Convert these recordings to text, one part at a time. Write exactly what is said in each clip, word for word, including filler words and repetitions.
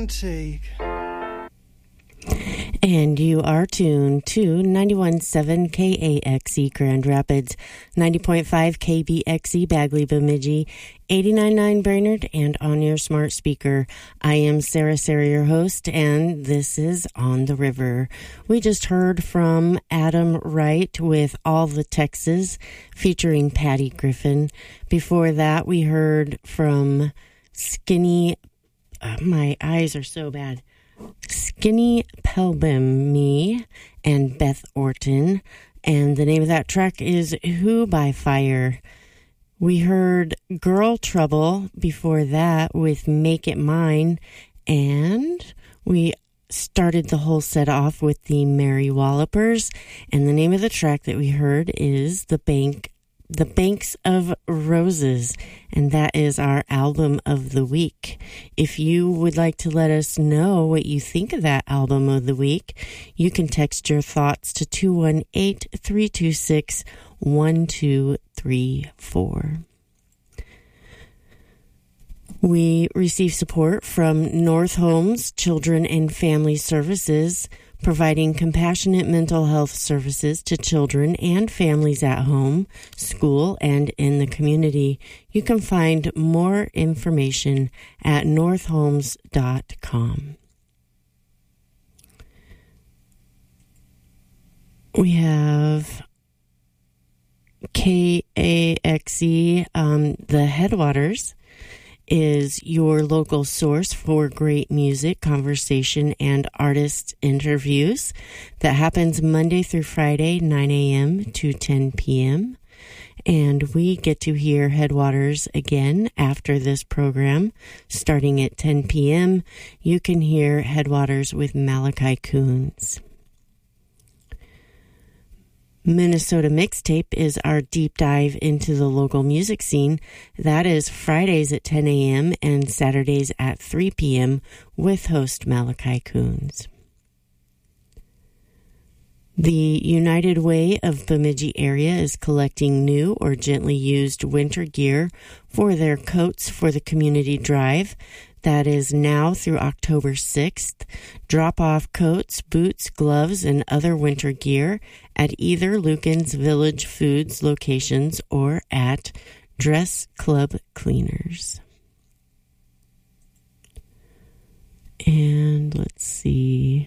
and take. And you are tuned to ninety-one point seven K A X E Grand Rapids, ninety point five K B X E Bagley Bemidji, eighty-nine point nine Brainerd, and on your smart speaker. I am Sarah Sarah, your host, and this is On the River. We just heard from Adam Wright with All the Texas, featuring Patty Griffin. Before that, we heard from Skinny, uh, my eyes are so bad. Skinny Pelbam Me and Beth Orton, and the name of that track is Who by Fire. We heard Girl Trouble before that with Make It Mine, and we started the whole set off with the Mary Wallopers, and the name of the track that we heard is The Bank The Banks of Roses, and that is our album of the week. If you would like to let us know what you think of that album of the week, you can text your thoughts to two one eight, three two six, one two three four. We receive support from North Homes Children and Family Services, providing compassionate mental health services to children and families at home, school, and in the community. You can find more information at north homes dot com. We have K A X E, um, the Headwaters is your local source for great music, conversation, and artist interviews. That happens Monday through Friday, nine a.m. to ten p.m. And we get to hear Headwaters again after this program. Starting at ten p.m., you can hear Headwaters with Malachi Coons. Minnesota Mixtape is our deep dive into the local music scene. That is Fridays at ten a.m. and Saturdays at three p.m. with host Malachi Coons. The United Way of Bemidji area is collecting new or gently used winter gear for their Coats for the Community Drive. That is now through October sixth. Drop off coats, boots, gloves, and other winter gear at either Lucan's Village Foods locations or at Dress Club Cleaners. And let's see.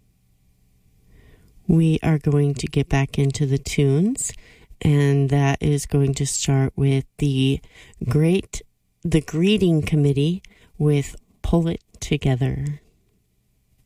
We are going to get back into the tunes, and that is going to start with the great, the Greeting Committee with Pull It Together.